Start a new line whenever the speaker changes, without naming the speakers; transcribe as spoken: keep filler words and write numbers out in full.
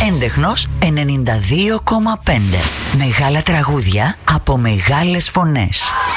Έντεχνος ενενήντα δύο κόμμα πέντε. Μεγάλα τραγούδια από μεγάλες φωνές.